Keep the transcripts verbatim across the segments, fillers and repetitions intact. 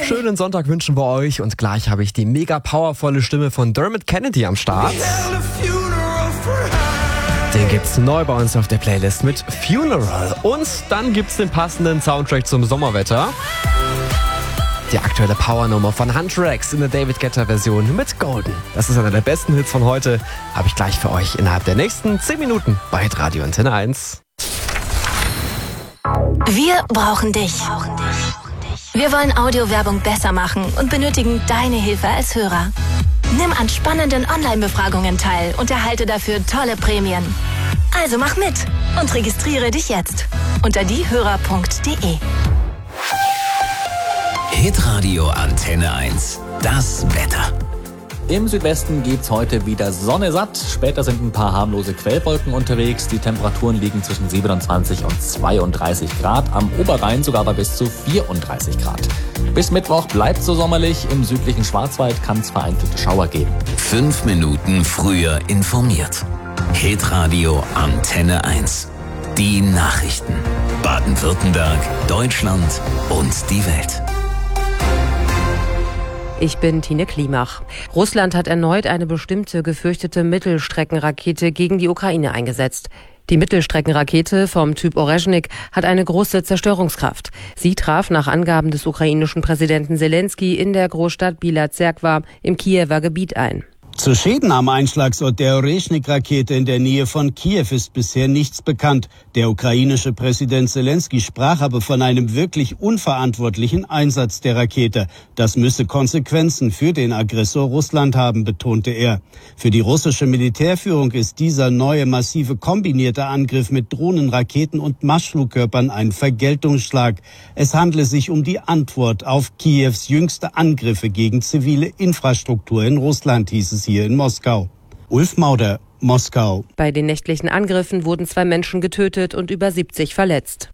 Schönen Sonntag wünschen wir euch und gleich habe ich die mega powervolle Stimme von Dermot Kennedy am Start. Den gibt's neu bei uns auf der Playlist mit Funeral. Und dann gibt's den passenden Soundtrack zum Sommerwetter. Die aktuelle Powernummer von Hunter X in der David Guetta-Version mit Golden. Das ist einer der besten Hits von heute. Habe ich gleich für euch innerhalb der nächsten zehn Minuten bei Radio Antenne eins. Wir brauchen dich. Wir wollen Audiowerbung besser machen und benötigen deine Hilfe als Hörer. Nimm an spannenden Online-Befragungen teil und erhalte dafür tolle Prämien. Also mach mit und registriere dich jetzt unter diehörer punkt de. Hitradio Antenne eins. Das Wetter. Im Südwesten gibt's heute wieder Sonne satt. Später sind ein paar harmlose Quellwolken unterwegs. Die Temperaturen liegen zwischen siebenundzwanzig und zweiunddreißig Grad. Am Oberrhein sogar bei bis zu vierunddreißig Grad. Bis Mittwoch bleibt so sommerlich. Im südlichen Schwarzwald kann es vereinzelte Schauer geben. Fünf Minuten früher informiert. Hitradio Antenne eins. Die Nachrichten. Baden-Württemberg, Deutschland und die Welt. Ich bin Tine Klimach. Russland hat erneut eine bestimmte gefürchtete Mittelstreckenrakete gegen die Ukraine eingesetzt. Die Mittelstreckenrakete vom Typ Orezhnik hat eine große Zerstörungskraft. Sie traf nach Angaben des ukrainischen Präsidenten Selenskyj in der Großstadt Bila Zerkwa im Kiewer Gebiet ein. Zu Schäden am Einschlagsort der Orezhnik-Rakete in der Nähe von Kiew ist bisher nichts bekannt. Der ukrainische Präsident Selenskyj sprach aber von einem wirklich unverantwortlichen Einsatz der Rakete. Das müsse Konsequenzen für den Aggressor Russland haben, betonte er. Für die russische Militärführung ist dieser neue massive kombinierte Angriff mit Drohnen, Raketen und Marschflugkörpern ein Vergeltungsschlag. Es handle sich um die Antwort auf Kiews jüngste Angriffe gegen zivile Infrastruktur in Russland, hieß es hier in Moskau. Ulf Mauder, Moskau. Bei den nächtlichen Angriffen wurden zwei Menschen getötet und über siebzig verletzt.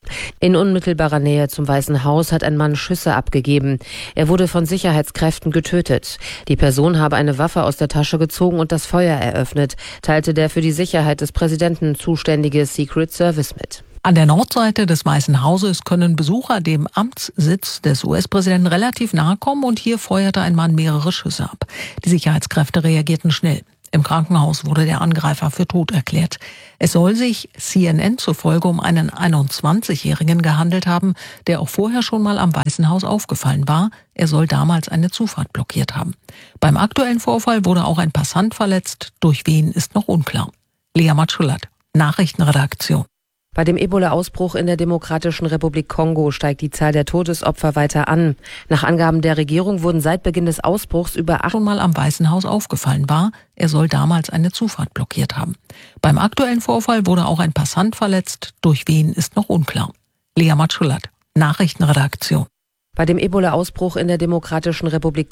In unmittelbarer Nähe zum Weißen Haus hat ein Mann Schüsse abgegeben. Er wurde von Sicherheitskräften getötet. Die Person habe eine Waffe aus der Tasche gezogen und das Feuer eröffnet, teilte der für die Sicherheit des Präsidenten zuständige Secret Service mit. An der Nordseite des Weißen Hauses können Besucher dem Amtssitz des U S-Präsidenten relativ nahe kommen und hier feuerte ein Mann mehrere Schüsse ab. Die Sicherheitskräfte reagierten schnell. Im Krankenhaus wurde der Angreifer für tot erklärt. Es soll sich C N N zufolge um einen einundzwanzigjährigen gehandelt haben, der auch vorher schon mal am Weißen Haus aufgefallen war. Er soll damals eine Zufahrt blockiert haben. Beim aktuellen Vorfall wurde auch ein Passant verletzt. Durch wen ist noch unklar. Lea Matschulat, Nachrichtenredaktion. Bei dem Ebola-Ausbruch in der Demokratischen Republik Kongo steigt die Zahl der Todesopfer weiter an. Nach Angaben der Regierung wurden seit Beginn des Ausbruchs über acht schon mal am Weißen Haus aufgefallen war. Er soll damals eine Zufahrt blockiert haben. Beim aktuellen Vorfall wurde auch ein Passant verletzt. Durch wen ist noch unklar. Lea Matschulat, Nachrichtenredaktion. Bei dem Ebola-Ausbruch in der Demokratischen Republik